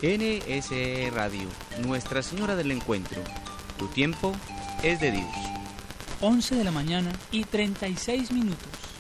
NSE Radio, Nuestra Señora del Encuentro. Tu tiempo es de Dios. 11 de la mañana y 36 minutos.